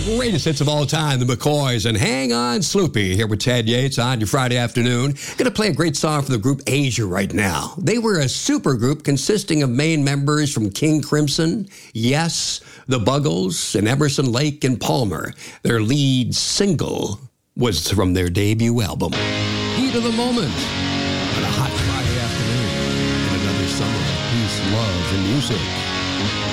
greatest hits of all time, the McCoys, and Hang On Sloopy here with Ted Yates on your Friday afternoon. Going to play a great song from the group Asia right now. They were a super group consisting of main members from King Crimson, Yes, the Buggles, and Emerson, Lake and Palmer. Their lead single was from their debut album, Heat of the Moment, on a hot Friday afternoon in another summer of peace, love, and music.